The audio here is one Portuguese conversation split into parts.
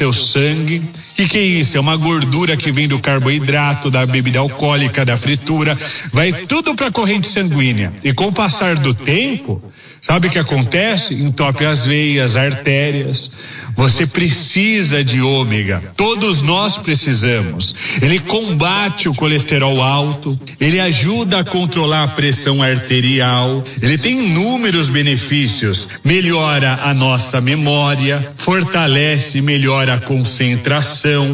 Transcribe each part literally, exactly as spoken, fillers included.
seu sangue. E que isso? É uma gordura que vem do carboidrato, da bebida alcoólica, da fritura, vai tudo para a corrente sanguínea. E com o passar do tempo, sabe o que acontece? Entope as veias, artérias. Você precisa de ômega. Todos nós precisamos. Ele combate o colesterol alto, ele ajuda a controlar a pressão arterial, ele tem inúmeros benefícios. Melhora a nossa memória, fortalece e melhora a concentração,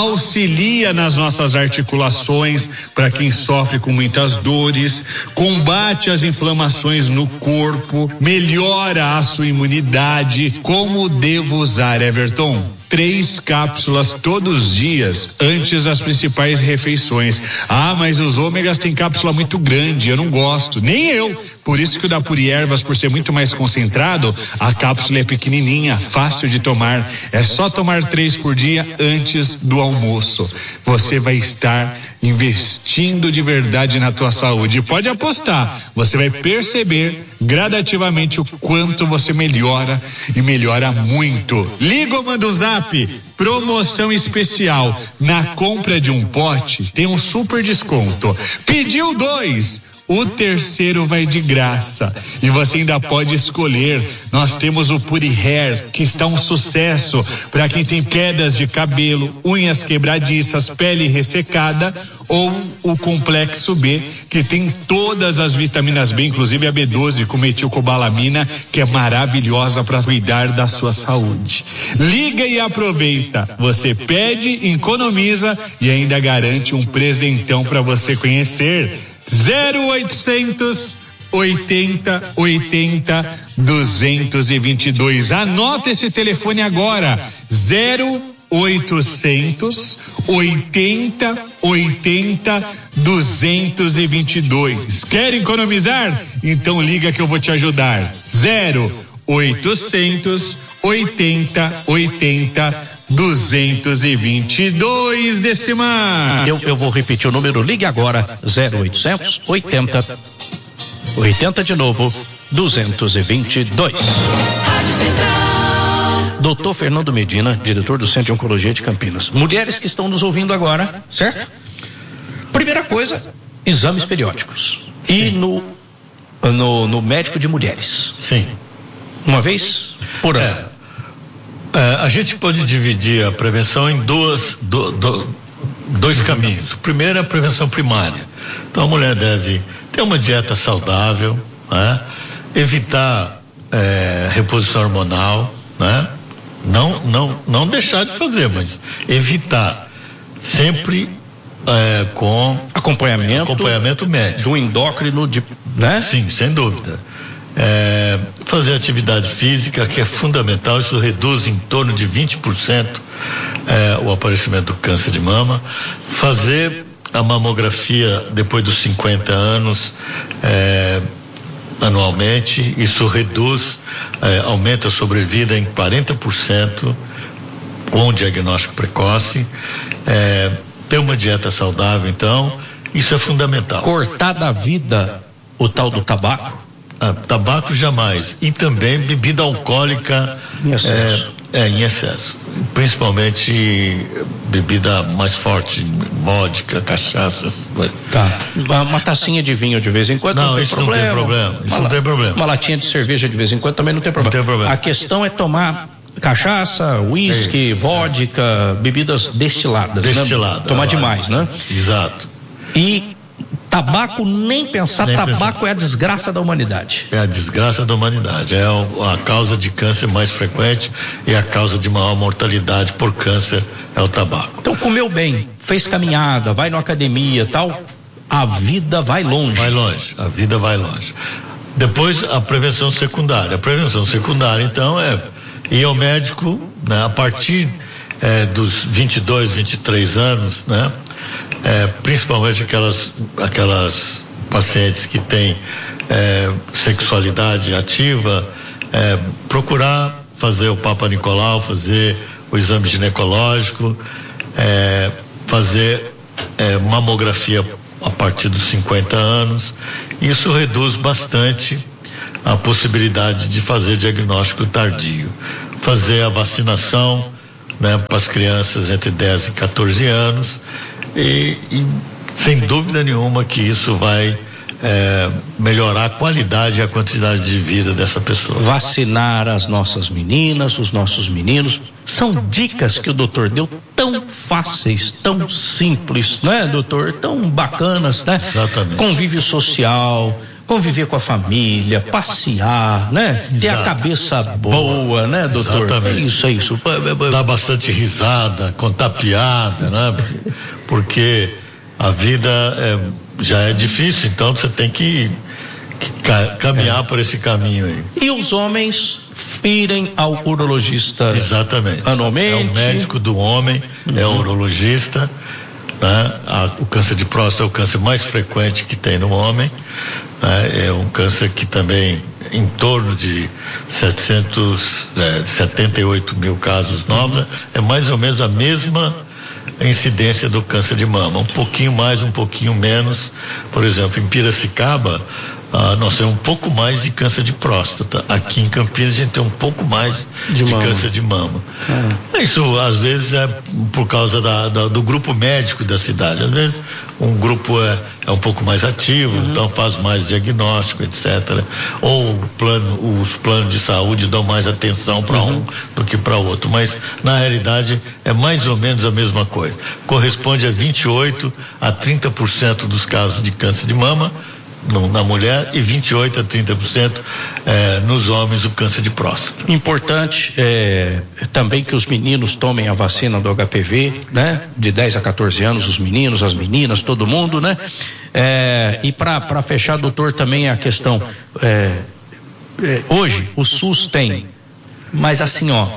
auxilia nas nossas articulações para quem sofre com muitas dores, combate as inflamações no corpo, melhora a sua imunidade. Como devo usar, Everton? Três cápsulas todos os dias antes das principais refeições. Ah, mas os ômegas têm cápsula muito grande, eu não gosto, nem eu. Por isso que o da Puri Ervas, por ser muito mais concentrado, a cápsula é pequenininha, fácil de tomar. É só tomar três por dia antes do almoço. Você vai estar investindo de verdade na tua saúde. Pode apostar, você vai perceber gradativamente o quanto você melhora e melhora muito. Liga ou manda um zap. Promoção especial. Na compra de um pote tem um super desconto. Pediu dois, o terceiro vai de graça. E você ainda pode escolher. Nós temos o Puri Hair, que está um sucesso para quem tem quedas de cabelo, unhas quebradiças, pele ressecada, ou o Complexo B, que tem todas as vitaminas B, inclusive a B doze com metilcobalamina, que é maravilhosa para cuidar da sua saúde. Liga e aproveita. Você pede, economiza e ainda garante um presentão para você conhecer. zero oitocentos oitenta oitenta duzentos e vinte e dois. Anota esse telefone agora. zero oitocentos oitenta oitenta duzentos e vinte e dois. Quer economizar? Então liga que eu vou te ajudar. zero oitocentos oitenta oitenta duzentos e vinte e dois, Decimar. Eu, eu vou repetir o número, ligue agora, zero oitocentos oitenta oitenta de novo, duzentos e vinte e dois. doutor Fernando Medina, diretor do Centro de Oncologia de Campinas. Mulheres que estão nos ouvindo agora, certo? Primeira coisa, exames periódicos. E no, no, no médico de mulheres. Sim. Uma vez por ano. É. É, a gente pode dividir a prevenção em duas, do, do, dois caminhos. O primeiro é a prevenção primária. Então a mulher deve ter uma dieta saudável, né? Evitar é, reposição hormonal, né? Não, não, não deixar de fazer, mas evitar sempre é, com acompanhamento, acompanhamento médico. Do endócrino, de, né? Sim, sem dúvida. É, fazer atividade física, que é fundamental, isso reduz em torno de vinte por cento é, o aparecimento do câncer de mama. Fazer a mamografia depois dos cinquenta anos é, anualmente, isso reduz, é, aumenta a sobrevida em quarenta por cento com diagnóstico precoce. É, ter uma dieta saudável, então, isso é fundamental. Cortar da vida o tal do tabaco? Ah, tabaco jamais. E também bebida alcoólica em excesso. É, é, em excesso. Principalmente bebida mais forte, vodka, cachaças. Tá. Uma tacinha de vinho de vez em quando não, não tem isso problema. Não tem problema. Isso uma, não tem problema. Uma latinha de cerveja de vez em quando também não tem problema. Não tem problema. A questão é tomar cachaça, uísque, é vodka, bebidas destiladas. Destilada. Né? Tomar demais, né? Exato. E tabaco, nem pensar, nem tabaco pensar. É a desgraça da humanidade. É a desgraça da humanidade, é a causa de câncer mais frequente e a causa de maior mortalidade por câncer é o tabaco. Então comeu bem, fez caminhada, vai na academia, tal, a vida vai longe. Vai longe, a vida vai longe. Depois a prevenção secundária. A prevenção secundária, então, é ir ao médico, né, a partir é, dos vinte e dois, vinte e três anos, né? É, principalmente aquelas, aquelas pacientes que têm é, sexualidade ativa, é, procurar fazer o Papa Nicolau, fazer o exame ginecológico, é, fazer é, mamografia a partir dos cinquenta anos. Isso reduz bastante a possibilidade de fazer diagnóstico tardio. Fazer a vacinação né, para as crianças entre dez e quatorze anos, e, e sem dúvida nenhuma que isso vai É, melhorar a qualidade e a quantidade de vida dessa pessoa. Vacinar as nossas meninas, os nossos meninos, são dicas que o doutor deu tão fáceis, tão simples, né, doutor? Tão bacanas, né? Exatamente. Convívio social, conviver com a família, passear, né? Ter Exato. a cabeça boa, boa, né, doutor? Exatamente. É isso, é isso. Dar bastante risada, contar piada, né? Porque a vida é, já é difícil, então você tem que, que ca, caminhar é. por esse caminho aí. E os homens irem ao urologista? Exatamente. Anualmente? É o médico do homem, uhum. é o urologista, né? A, o câncer de próstata é o câncer mais frequente que tem no homem, né? É um câncer que também em torno de setecentos e setenta e oito mil casos novos, uhum. é mais ou menos a mesma incidência do câncer de mama, um pouquinho mais, um pouquinho menos. Por exemplo, em Piracicaba, ah, nós temos um pouco mais de câncer de próstata. Aqui em Campinas a gente tem um pouco mais de, de câncer de mama. É. Isso às vezes é por causa da, da, do grupo médico da cidade. Às vezes um grupo é, é um pouco mais ativo, uhum. então faz mais diagnóstico, etcétera. Ou o plano, os planos de saúde dão mais atenção para um uhum. do que para outro. Mas na realidade é mais ou menos a mesma coisa. Corresponde a vinte e oito a trinta por cento dos casos de câncer de mama na mulher e vinte e oito a trinta por cento é, nos homens o câncer de próstata. Importante é, também que os meninos tomem a vacina do H P V, né? De dez a quatorze anos, os meninos, as meninas, todo mundo, né? É, e para fechar, doutor, também a questão, é, é, hoje o SUS tem, mas assim, ó,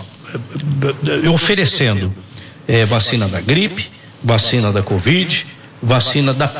oferecendo é, vacina da gripe, vacina da Covid, vacina da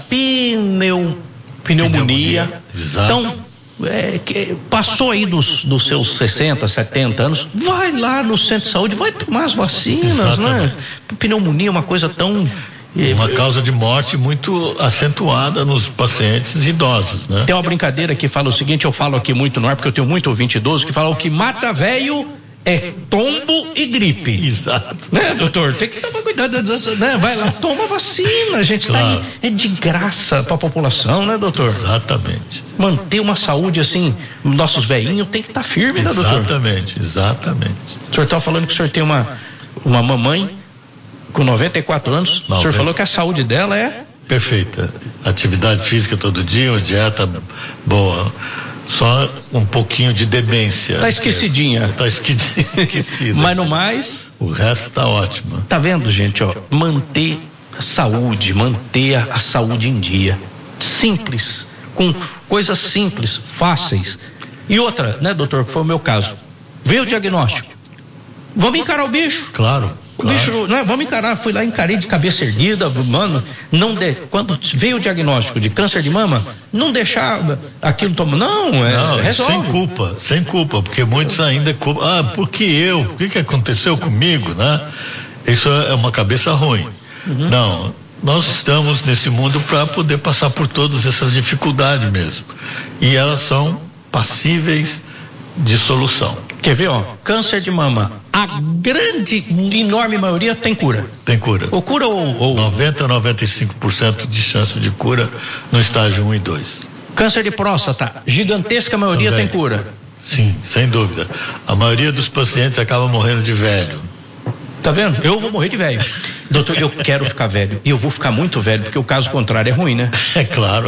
pneu pneumonia. Então, é, que passou aí dos, dos seus sessenta, setenta anos, vai lá no centro de saúde, vai tomar as vacinas, Exatamente. né? Pneumonia é uma coisa tão... Uma causa de morte muito acentuada nos pacientes idosos, né? Tem uma brincadeira que fala o seguinte, eu falo aqui muito no ar, porque eu tenho muito ouvinte idoso, que fala o que mata velho é tombo e gripe. Exato. Né, doutor? Tem que tomar cuidado, né? Vai lá, toma vacina, gente. Claro. Tá aí, é de graça para a população, né, doutor? Exatamente. Manter uma saúde assim, nossos velhinhos tem que estar tá firme, né, doutor? Exatamente, exatamente. O senhor estava falando que o senhor tem uma, uma mamãe com noventa e quatro anos. noventa. O senhor falou que a saúde dela é... Perfeita. Atividade física todo dia, uma dieta boa. Só um pouquinho de demência. Tá esquecidinha. Tá esquecida. Mas no mais... O resto tá ótimo. Tá vendo, gente, ó? Manter a saúde, manter a, a saúde em dia. Simples. Com coisas simples, fáceis. E outra, né, doutor, que foi o meu caso. Veio o diagnóstico. Vamos encarar o bicho. Claro. O claro. bicho, né, vamos encarar, fui lá, encarei de cabeça erguida, mano, não de, quando veio o diagnóstico de câncer de mama, não deixar aquilo tomar, não, é, não, resolve. Sem culpa, sem culpa, porque muitos ainda culpam, ah, por que eu, o que que aconteceu comigo, né? Isso é uma cabeça ruim. Uhum. Não, nós estamos nesse mundo para poder passar por todas essas dificuldades mesmo, e elas são passíveis de solução. Quer ver, ó? Câncer de mama, a grande, enorme maioria tem cura. Tem cura. Ou cura ou... ou... noventa a noventa e cinco por cento de chance de cura no estágio um e dois. Câncer de próstata, gigantesca maioria Também. tem cura. Sim, sem dúvida. A maioria dos pacientes acaba morrendo de velho. Tá vendo? Eu vou morrer de velho. Doutor, eu quero ficar velho. E eu vou ficar muito velho, porque o caso contrário é ruim, né? É claro.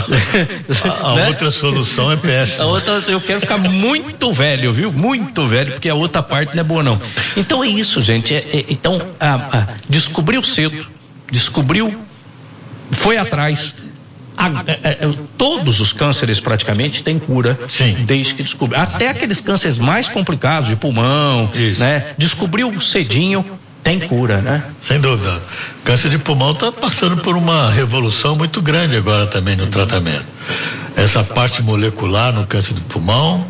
A, a né? outra solução é péssima. A outra, eu quero ficar muito velho, viu? Muito velho, porque a outra parte não é boa, não. Então é isso, gente. É, é, então, a, a, descobriu cedo, descobriu, foi atrás. A, a, a, todos os cânceres praticamente têm cura. Sim. Desde que descobriu. Até aqueles cânceres mais complicados, de pulmão, isso. né? Descobriu cedinho. Tem cura, né? Sem dúvida. Câncer de pulmão está passando por uma revolução muito grande agora também no tratamento. Essa parte molecular no câncer de pulmão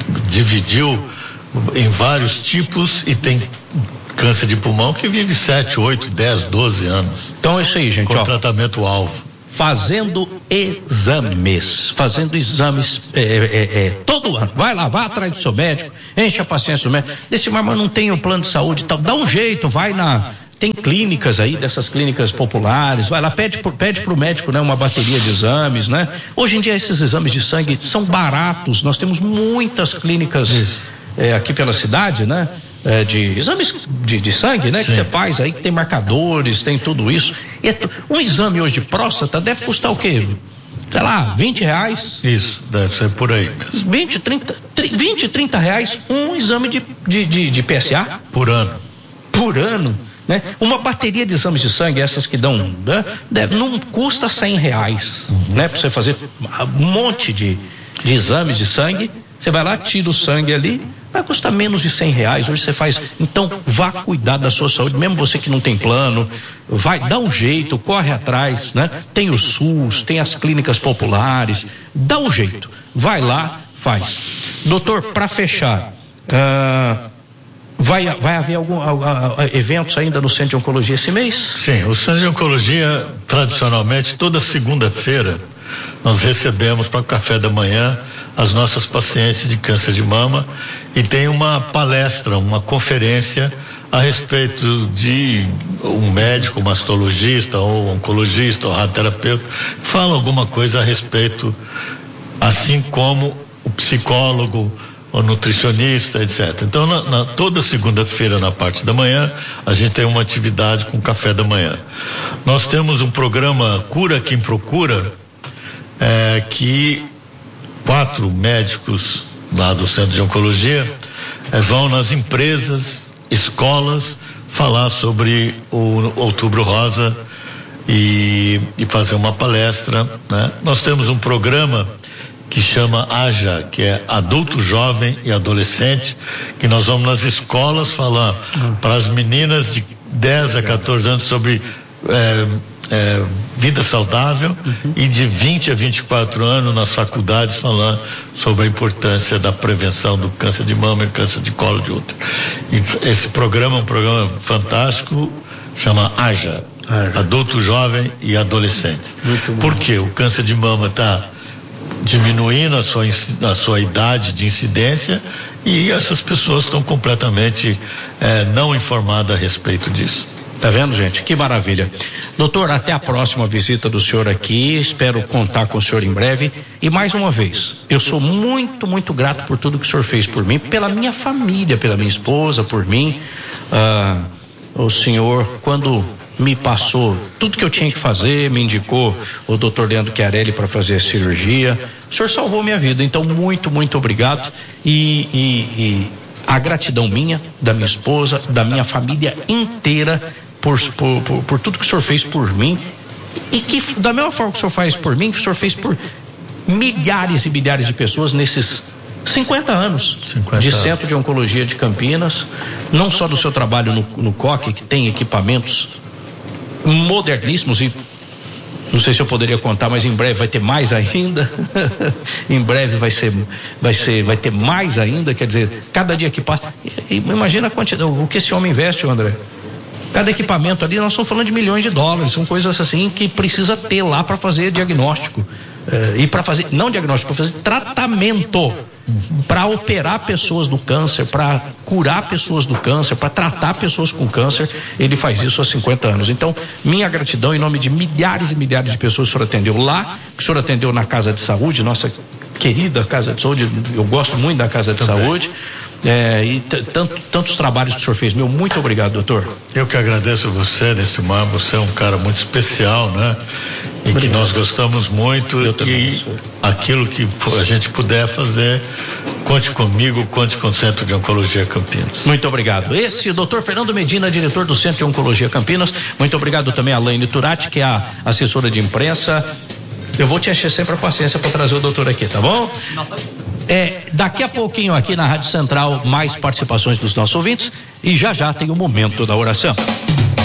dividiu em vários tipos e tem câncer de pulmão que vive sete, oito, dez, doze anos. Então é isso aí, gente. Com ó, tratamento alvo. Fazendo exames, fazendo exames é, é, é, todo ano. Vai lá, vá atrás do seu médico enche a paciência do médico. Desse, mas não tem o plano de saúde e tal. Dá um jeito, vai na... Tem clínicas aí, dessas clínicas populares, vai lá, pede pro, pede pro médico, né, uma bateria de exames, né? Hoje em dia esses exames de sangue são baratos, nós temos muitas clínicas é, aqui pela cidade, né? É, de exames de, de sangue, né? Sim. Que você faz aí, que tem marcadores, tem tudo isso. E é, um exame hoje de próstata deve custar o quê? Sei lá, vinte reais? Isso, deve ser por aí mesmo. vinte, trinta, vinte, trinta reais um exame de, de, de, de P S A? Por ano. Por ano. Né? Uma bateria de exames de sangue, essas que dão, né? Deve, não custa cem reais, uhum. Né? Para você fazer um monte de, de exames de sangue, você vai lá, tira o sangue ali, vai custar menos de cem reais. Hoje você faz, então vá cuidar da sua saúde, mesmo você que não tem plano, vai, dá um jeito, corre atrás, né? Tem o SUS, tem as clínicas populares, dá um jeito, vai lá, faz. Doutor, para fechar, ah, Vai, vai haver algum, a, a, a, eventos ainda no Centro de Oncologia esse mês? Sim, o Centro de Oncologia, tradicionalmente, toda segunda-feira, nós recebemos para o café da manhã as nossas pacientes de câncer de mama e tem uma palestra, uma conferência a respeito de um médico, um mastologista ou oncologista ou radioterapeuta, fala alguma coisa a respeito, assim como o psicólogo, o nutricionista, etcétera. Então, na, na, toda segunda-feira, na parte da manhã, a gente tem uma atividade com café da manhã. Nós temos um programa Cura Quem Procura, é, que quatro médicos lá do Centro de Oncologia é, vão nas empresas, escolas, falar sobre o Outubro Rosa e, e fazer uma palestra, né? Nós temos um programa que chama AJA, que é adulto, jovem e adolescente, que nós vamos nas escolas falar uhum. para as meninas de dez a quatorze anos sobre é, é, vida saudável uhum. e de vinte a vinte e quatro anos nas faculdades falar sobre a importância da prevenção do câncer de mama e câncer de colo de útero. E esse programa é um programa fantástico, chama AJA, ah, adulto, jovem e adolescente. Por quê? O câncer de mama está diminuindo a sua, a sua idade de incidência e essas pessoas estão completamente eh, não informadas a respeito disso. Tá vendo, gente? Que maravilha. Doutor, até a próxima visita do senhor aqui, espero contar com o senhor em breve e mais uma vez, eu sou muito, muito grato por tudo que o senhor fez por mim, pela minha família, pela minha esposa, por mim. Ah, o senhor, quando me passou tudo que eu tinha que fazer, me indicou o doutor Leandro Chiarelli para fazer a cirurgia. O senhor salvou minha vida, então muito, muito obrigado e, e, e a gratidão minha, da minha esposa, da minha família inteira por, por, por, por tudo que o senhor fez por mim e que da mesma forma que o senhor faz por mim, que o senhor fez por milhares e milhares de pessoas nesses cinquenta anos cinquenta de Centro de Oncologia de Campinas, não só do seu trabalho no, no C O C, que tem equipamentos moderníssimos e não sei se eu poderia contar, mas em breve vai ter mais ainda. Em breve vai ser, vai ser, vai ter mais ainda, quer dizer, cada dia que passa. Imagina a quantidade, o que esse homem investe, André. Cada equipamento ali, nós estamos falando de milhões de dólares, são coisas assim que precisa ter lá para fazer diagnóstico. É, e para fazer, não diagnóstico, para fazer tratamento, para operar pessoas do câncer, para curar pessoas do câncer, para tratar pessoas com câncer. Ele faz isso há cinquenta anos. Então, minha gratidão em nome de milhares e milhares de pessoas que o senhor atendeu lá, que o senhor atendeu na Casa de Saúde, nossa querida Casa de Saúde, eu gosto muito da Casa de Também. Saúde. É, e tanto, tantos trabalhos que o senhor fez. Meu, muito obrigado, doutor. Eu que agradeço a você, Decimar, você é um cara muito especial, né? E obrigado. Que nós gostamos muito. Eu e sou. Aquilo que a gente puder fazer, conte comigo, conte com o Centro de Oncologia Campinas. Muito obrigado. Esse é o doutor Fernando Medina, diretor do Centro de Oncologia Campinas. Muito obrigado também a Laine Turati, que é a assessora de imprensa. Eu vou te encher sempre a paciência para trazer o doutor aqui, tá bom? É, daqui a pouquinho aqui na Rádio Central, mais participações dos nossos ouvintes e já já tem o momento da oração.